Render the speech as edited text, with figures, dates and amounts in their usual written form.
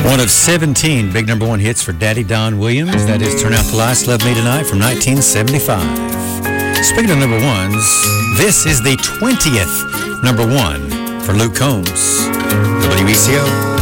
One of 17 big number one hits for Daddy Don Williams. That is Turn Out the Lights, Love Me Tonight from 1975. Speaking of number ones, this is the 20th number one for Luke Combs. WBCO.